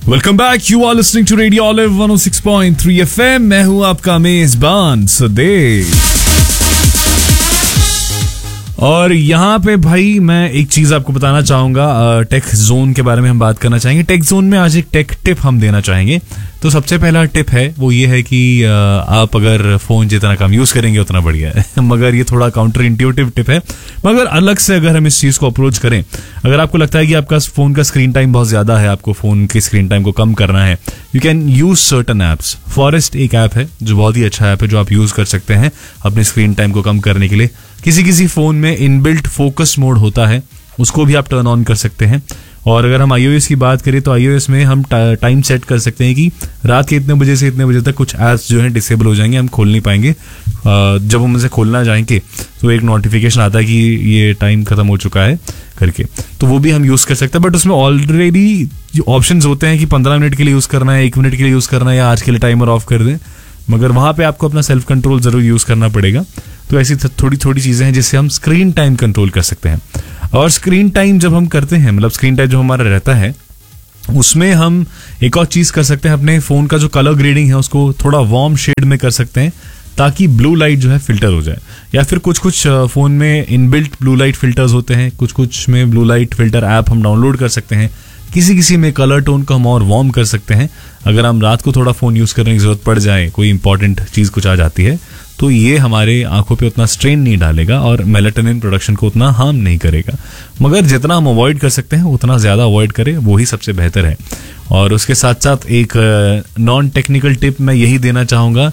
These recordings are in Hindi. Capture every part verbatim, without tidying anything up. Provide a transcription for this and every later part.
Welcome back, you are listening to radio olive one O six point three F M. मैं हूं आपका मेजबान सुदेव। और यहाँ पे भाई मैं एक चीज आपको बताना चाहूंगा, टेक जोन के बारे में हम बात करना चाहेंगे। टेक जोन में आज एक टेक टिप हम देना चाहेंगे। तो सबसे पहला टिप है वो ये है कि आप अगर फोन जितना कम यूज करेंगे उतना बढ़िया है। मगर ये थोड़ा काउंटर इंट्यूटिव टिप है, मगर अलग से अगर हम इस चीज को अप्रोच करें, अगर आपको लगता है कि आपका फोन का स्क्रीन टाइम बहुत ज्यादा है, आपको फोन के स्क्रीन टाइम को कम करना है, you can use certain apps. Forest एक ऐप है जो बहुत ही अच्छा ऐप है, जो आप यूज कर सकते हैं अपने स्क्रीन टाइम को कम करने के लिए। किसी किसी फोन में इनबिल्ट फोकस मोड होता है, उसको भी आप टर्न ऑन कर सकते हैं। और अगर हम आईओएस की बात करें तो आईओएस में हम टाइम सेट कर सकते हैं कि रात के इतने बजे से इतने बजे तक कुछ ऐप्स जो हैं डिसेबल हो जाएंगे, हम खोल नहीं पाएंगे। जब हम उनसे खोलना चाहेंगे तो एक नोटिफिकेशन आता है कि ये टाइम खत्म हो चुका है करके, तो वो भी हम यूज कर सकते हैं। बट उसमें ऑलरेडी ऑप्शंस होते हैं कि पंद्रह मिनट के लिए यूज करना है, एक मिनट के लिए यूज करना है, या आज के लिए टाइमर ऑफ कर दें। मगर वहां पे आपको अपना सेल्फ कंट्रोल जरूर यूज करना पड़ेगा। तो ऐसी थोड़ी थोड़ी चीजें हैं जिससे हम स्क्रीन टाइम कंट्रोल कर सकते हैं। और स्क्रीन टाइम जब हम करते हैं, मतलब स्क्रीन टाइम जो हमारा रहता है, उसमें हम एक और चीज कर सकते हैं, अपने फोन का जो कलर ग्रेडिंग है उसको थोड़ा वार्म शेड में कर सकते हैं, ताकि ब्लू लाइट जो है फिल्टर हो जाए। या फिर कुछ कुछ फोन में इनबिल्ट ब्लू लाइट फिल्टर्स होते हैं, कुछ कुछ में ब्लू लाइट फिल्टर ऐप हम डाउनलोड कर सकते हैं। किसी किसी में कलर टोन को हम और वार्म कर सकते हैं। अगर हम रात को थोड़ा फोन यूज करने की जरूरत पड़ जाए, कोई इंपॉर्टेंट चीज कुछ आ जाती है, तो ये हमारे आंखों पे उतना स्ट्रेन नहीं डालेगा और मेलाटोनिन प्रोडक्शन को उतना हार्म नहीं करेगा। मगर जितना हम अवॉइड कर सकते हैं उतना ज्यादा अवॉइड करें, वो ही सबसे बेहतर है। और उसके साथ साथ एक नॉन टेक्निकल टिप मैं यही देना चाहूंगा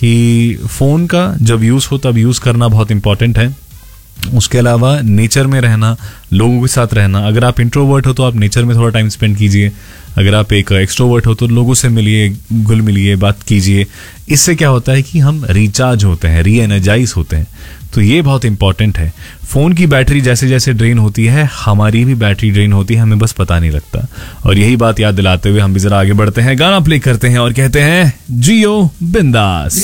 कि फोन का जब यूज हो तब यूज करना बहुत इंपॉर्टेंट है। उसके अलावा नेचर में रहना, लोगों के साथ रहना। अगर आप इंट्रोवर्ट हो तो आप नेचर में थोड़ा टाइम स्पेंड कीजिए। अगर आप एक एक्सट्रोवर्ट हो तो लोगों से मिलिए, घुल मिलिए, बात कीजिए। इससे क्या होता है कि हम रिचार्ज होते हैं, री एनर्जाइज होते हैं। तो ये बहुत इंपॉर्टेंट है। फोन की बैटरी जैसे जैसे ड्रेन होती है, हमारी भी बैटरी ड्रेन होती है, हमें बस पता नहीं लगता। और यही बात याद दिलाते हुए हम भी जरा आगे बढ़ते हैं, गाना प्ले करते हैं और कहते हैं जियो बिंदास।